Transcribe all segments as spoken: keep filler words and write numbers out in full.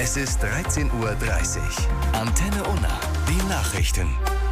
Es ist dreizehn Uhr dreißig. Antenne Unna, die Nachrichten.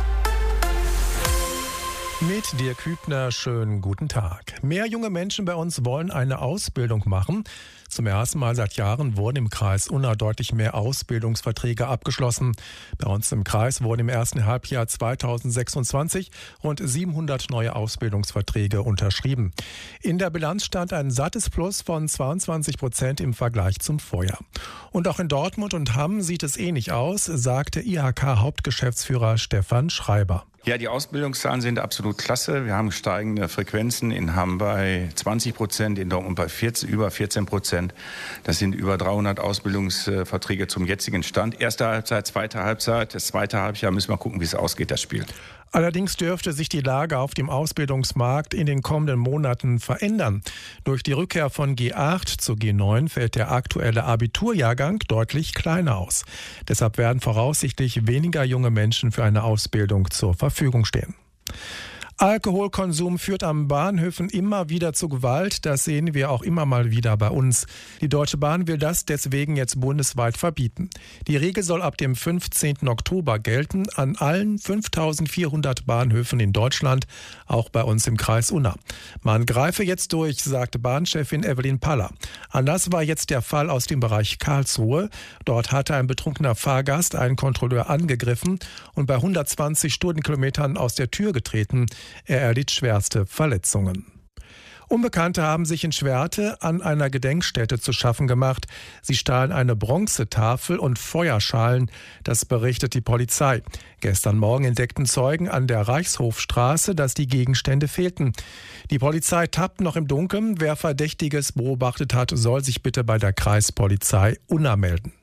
Mit Dirk Hübner, schönen guten Tag. Mehr junge Menschen bei uns wollen eine Ausbildung machen. Zum ersten Mal seit Jahren wurden im Kreis Unna deutlich mehr Ausbildungsverträge abgeschlossen. Bei uns im Kreis wurden im ersten Halbjahr zweitausendsechsundzwanzig rund siebenhundert neue Ausbildungsverträge unterschrieben. In der Bilanz stand ein sattes Plus von zweiundzwanzig Prozent im Vergleich zum Vorjahr. Und auch in Dortmund und Hamm sieht es ähnlich aus, sagte I H K-Hauptgeschäftsführer Stefan Schreiber. Ja, die Ausbildungszahlen sind absolut klasse. Wir haben steigende Frequenzen in Hamm bei zwanzig Prozent, in Dortmund bei vierzehn, über vierzehn Prozent. Das sind über dreihundert Ausbildungsverträge zum jetzigen Stand. Erste Halbzeit, zweite Halbzeit. Das zweite Halbjahr müssen wir gucken, wie es ausgeht, das Spiel. Allerdings dürfte sich die Lage auf dem Ausbildungsmarkt in den kommenden Monaten verändern. Durch die Rückkehr von G acht zu G neun fällt der aktuelle Abiturjahrgang deutlich kleiner aus. Deshalb werden voraussichtlich weniger junge Menschen für eine Ausbildung zur Verfügung stehen. Alkoholkonsum führt an Bahnhöfen immer wieder zu Gewalt. Das sehen wir auch immer mal wieder bei uns. Die Deutsche Bahn will das deswegen jetzt bundesweit verbieten. Die Regel soll ab dem fünfzehnten Oktober gelten an allen fünftausendvierhundert Bahnhöfen in Deutschland, auch bei uns im Kreis Unna. Man greife jetzt durch, sagte Bahnchefin Evelyn Paller. Anlass war jetzt der Fall aus dem Bereich Karlsruhe. Dort hatte ein betrunkener Fahrgast einen Kontrolleur angegriffen und bei hundertzwanzig Stundenkilometern aus der Tür getreten. Er erlitt schwerste Verletzungen. Unbekannte haben sich in Schwerte an einer Gedenkstätte zu schaffen gemacht. Sie stahlen eine Bronzetafel und Feuerschalen, das berichtet die Polizei. Gestern Morgen entdeckten Zeugen an der Reichshofstraße, dass die Gegenstände fehlten. Die Polizei tappt noch im Dunkeln. Wer Verdächtiges beobachtet hat, soll sich bitte bei der Kreispolizei Unna melden.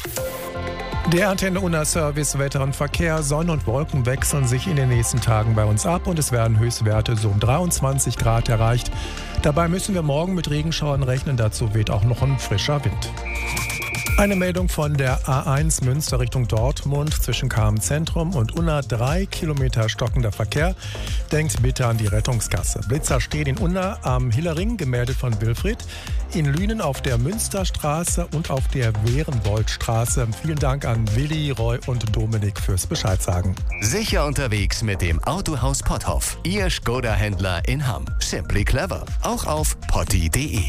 Der Antenne Unna Service Wetter und Verkehr. Sonne und Wolken wechseln sich in den nächsten Tagen bei uns ab und es werden Höchstwerte so um dreiundzwanzig Grad erreicht. Dabei müssen wir morgen mit Regenschauern rechnen, dazu weht auch noch ein frischer Wind. Eine Meldung von der A eins Münster Richtung Dortmund zwischen Cham-Zentrum und Unna. Drei Kilometer stockender Verkehr. Denkt bitte an die Rettungsgasse. Blitzer stehen in Unna am Hillering, gemeldet von Wilfried. In Lünen auf der Münsterstraße und auf der Werenwoldstraße. Vielen Dank an Willi, Roy und Dominik fürs Bescheid sagen. Sicher unterwegs mit dem Autohaus Potthoff. Ihr Skoda-Händler in Hamm. Simply clever. Auch auf potti punkt de.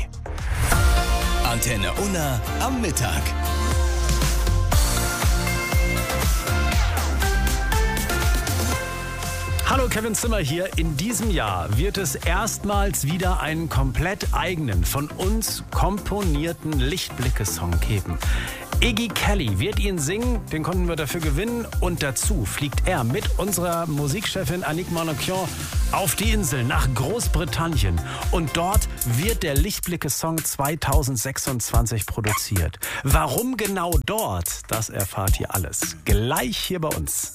Antenne Unna am Mittag. Hallo, Kevin Zimmer hier. In diesem Jahr wird es erstmals wieder einen komplett eigenen, von uns komponierten Lichtblicke-Song geben. Iggy Kelly wird ihn singen, den konnten wir dafür gewinnen. Und dazu fliegt er mit unserer Musikchefin Annick Manoukian auf die Insel nach Großbritannien. Und dort wird der Lichtblicke-Song zweitausendsechsundzwanzig produziert. Warum genau dort, das erfahrt ihr alles gleich hier bei uns.